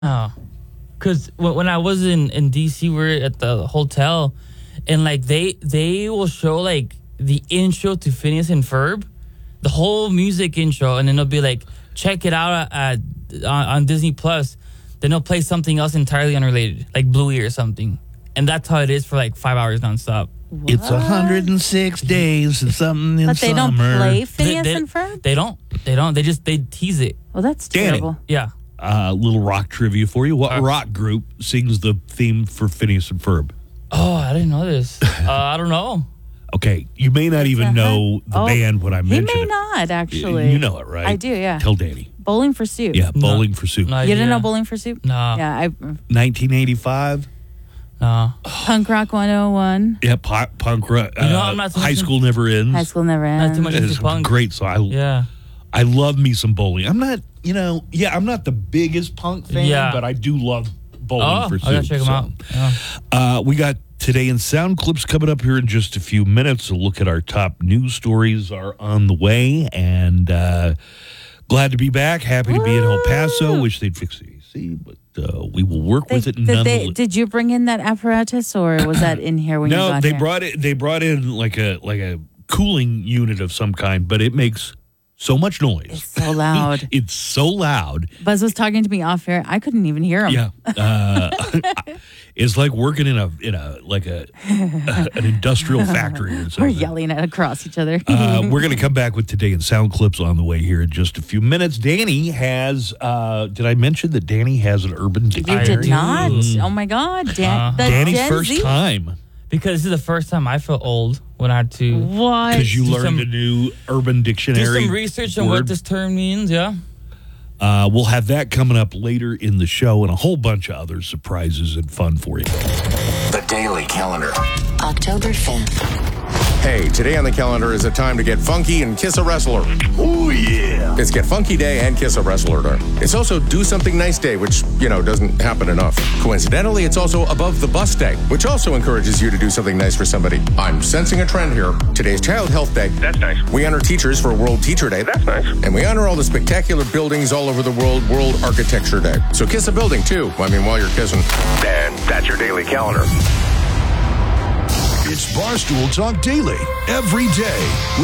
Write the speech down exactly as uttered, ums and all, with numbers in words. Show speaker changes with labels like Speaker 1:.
Speaker 1: Oh, because when I was in, in D C, we were at the hotel, and like they they will show like the intro to Phineas and Ferb, the whole music intro, and then they'll be like, check it out at, on, on Disney Plus. Then they'll play something else entirely unrelated, like Bluey or something, and that's how it is for like five hours nonstop.
Speaker 2: What?
Speaker 3: It's one hundred six days and something in
Speaker 2: But they
Speaker 3: summer.
Speaker 2: don't play Phineas
Speaker 1: they, they,
Speaker 2: and Ferb?
Speaker 1: They don't. They don't. They just they tease it.
Speaker 2: Well, that's
Speaker 3: Danny.
Speaker 2: terrible.
Speaker 1: Yeah.
Speaker 3: Uh, little rock trivia for you. What
Speaker 1: Uh,
Speaker 3: rock group sings the theme for Phineas and Ferb?
Speaker 1: Oh, I didn't know this. uh, I don't know.
Speaker 3: Okay, you may not even know the
Speaker 2: Oh,
Speaker 3: band when I
Speaker 2: He
Speaker 3: mention
Speaker 2: may
Speaker 3: it.
Speaker 2: not, actually.
Speaker 3: You know it, right?
Speaker 2: I do, yeah.
Speaker 3: Tell Danny.
Speaker 2: Bowling for Soup.
Speaker 3: Yeah,
Speaker 1: No.
Speaker 3: Bowling for Soup.
Speaker 1: No
Speaker 2: You didn't
Speaker 1: idea.
Speaker 2: know Bowling for Soup?
Speaker 1: No.
Speaker 2: Yeah, I
Speaker 3: nineteen eighty-five.
Speaker 1: No.
Speaker 2: Punk Rock one oh one.
Speaker 3: Yeah, punk, punk rock. Uh,
Speaker 1: You know, I'm not so
Speaker 3: High
Speaker 1: much
Speaker 3: School Never Ends.
Speaker 2: High School Never
Speaker 1: Not
Speaker 2: Ends.
Speaker 1: too much
Speaker 3: It's
Speaker 1: into punk.
Speaker 3: great. So I,
Speaker 1: Yeah.
Speaker 3: I love me some bowling. I'm not, you know, yeah, I'm not the biggest punk fan,
Speaker 1: Yeah.
Speaker 3: but I do love Bowling
Speaker 1: Oh,
Speaker 3: for
Speaker 1: I
Speaker 3: Soup.
Speaker 1: gotta check them
Speaker 3: so.
Speaker 1: out. Yeah.
Speaker 3: Uh, we got Today in Sound clips coming up here in just a few minutes. A look at our top news stories are on the way, and uh, glad to be back. Happy to be in El Paso.
Speaker 2: Woo!
Speaker 3: Wish they'd fix the A C, but uh, we will work
Speaker 2: They-
Speaker 3: with it.
Speaker 2: did, they,
Speaker 3: nonetheless.
Speaker 2: did you bring in that apparatus, or was that in here when you
Speaker 3: No,
Speaker 2: got
Speaker 3: they
Speaker 2: here?
Speaker 3: brought it. They brought in like a like a cooling unit of some kind, but it makes so much noise.
Speaker 2: It's so loud.
Speaker 3: It's so loud.
Speaker 2: Buzz was talking to me off air. I couldn't even hear him.
Speaker 3: Yeah, uh, it's like working in a in a like a, a an industrial factory or something.
Speaker 2: We're yelling at across each other.
Speaker 3: Uh, we're going to come back with Today in Sound clips on the way here in just a few minutes. Danny has, uh, did I mention that Danny has an urban
Speaker 2: you
Speaker 3: dictionary?
Speaker 2: did not.
Speaker 3: Mm.
Speaker 2: Oh my God, Dan, the
Speaker 3: Danny's
Speaker 2: Gen
Speaker 3: first
Speaker 2: Z?
Speaker 3: time
Speaker 1: Because this is the first time I felt old when I had to
Speaker 2: What?
Speaker 3: because you
Speaker 1: Do
Speaker 3: learned
Speaker 1: some-
Speaker 3: a new urban
Speaker 1: do
Speaker 3: dictionary.
Speaker 1: some research on what
Speaker 3: word.
Speaker 1: this term means. Yeah.
Speaker 3: Uh, we'll have that coming up later in the show and a whole bunch of other surprises and fun for you.
Speaker 4: The Daily Calendar.
Speaker 5: October fifth.
Speaker 6: Hey, today on the calendar is a time to get funky and kiss a wrestler.
Speaker 4: Oh, yeah.
Speaker 6: It's Get Funky Day and Kiss a Wrestler Day. It's also Do Something Nice Day, which, you know, doesn't happen enough. Coincidentally, it's also Above the Bus Day, which also encourages you to do something nice for somebody. I'm sensing a trend here. Today's Child Health Day.
Speaker 7: That's nice.
Speaker 6: We honor teachers for World Teacher Day.
Speaker 7: That's nice.
Speaker 6: And we honor all the spectacular buildings all over the world, World Architecture Day. So kiss a building, too. I mean, while you're kissing.
Speaker 7: And that's your daily calendar.
Speaker 4: It's Barstool Talk Daily every day.